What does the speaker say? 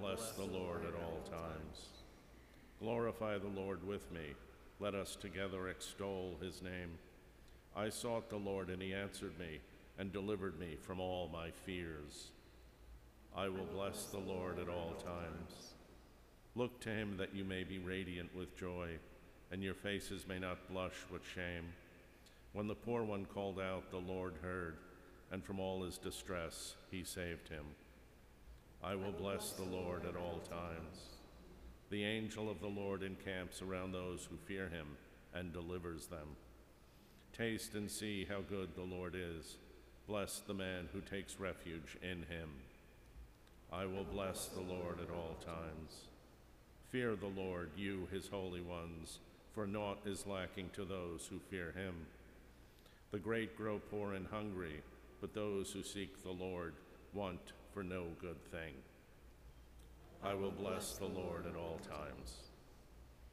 bless the Lord at all times. Glorify the Lord with me. Let us together extol his name. I sought the Lord, and he answered me and delivered me from all my fears. I will bless the Lord at all times. Look to him that you may be radiant with joy, and your faces may not blush with shame. When the poor one called out, the Lord heard, and from all his distress he saved him. I will bless the Lord at all times. The angel of the Lord encamps around those who fear him and delivers them. Taste and see how good the Lord is. Bless the man who takes refuge in him. I will bless the Lord at all times. Fear the Lord, you his holy ones, for naught is lacking to those who fear him. The great grow poor and hungry, but those who seek the Lord want for no good thing. I will bless the Lord at all times.